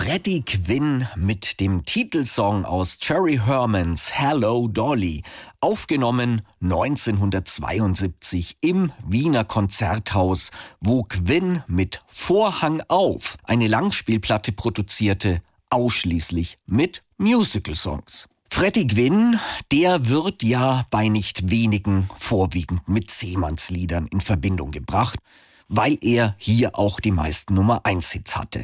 Freddie Quinn mit dem Titelsong aus Jerry Hermans Hello Dolly, aufgenommen 1972 im Wiener Konzerthaus, wo Quinn mit Vorhang auf eine Langspielplatte produzierte, ausschließlich mit Musical-Songs. Freddie Quinn, der wird ja bei nicht wenigen vorwiegend mit Seemannsliedern in Verbindung gebracht, weil er hier auch die meisten Nummer-1-Hits hatte.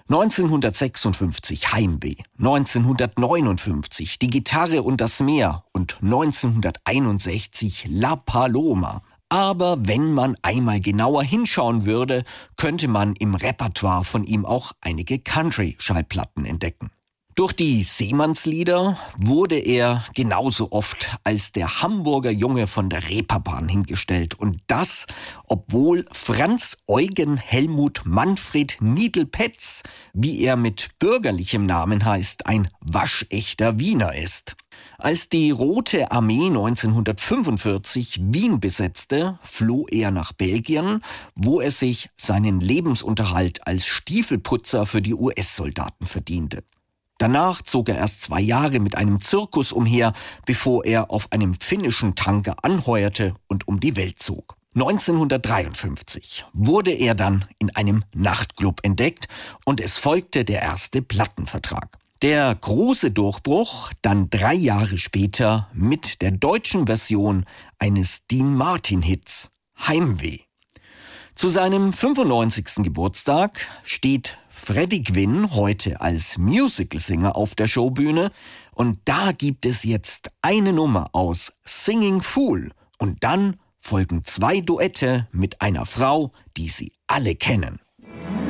1956 Heimweh, 1959 Die Gitarre und das Meer und 1961 La Paloma. Aber wenn man einmal genauer hinschauen würde, könnte man im Repertoire von ihm auch einige Country-Schallplatten entdecken. Durch die Seemannslieder wurde er genauso oft als der Hamburger Junge von der Reeperbahn hingestellt. Und das, obwohl Franz Eugen Helmut Manfred Niedelpätz, wie er mit bürgerlichem Namen heißt, ein waschechter Wiener ist. Als die Rote Armee 1945 Wien besetzte, floh er nach Belgien, wo er sich seinen Lebensunterhalt als Stiefelputzer für die US-Soldaten verdiente. Danach zog er erst 2 Jahre mit einem Zirkus umher, bevor er auf einem finnischen Tanker anheuerte und um die Welt zog. 1953 wurde er dann in einem Nachtclub entdeckt und es folgte der erste Plattenvertrag. Der große Durchbruch dann 3 Jahre später mit der deutschen Version eines Dean Martin-Hits, Heimweh. Zu seinem 95. Geburtstag steht Freddie Quinn heute als Musicalsänger auf der Showbühne und da gibt es jetzt eine Nummer aus Singing Fool und dann folgen 2 Duette mit einer Frau, die Sie alle kennen.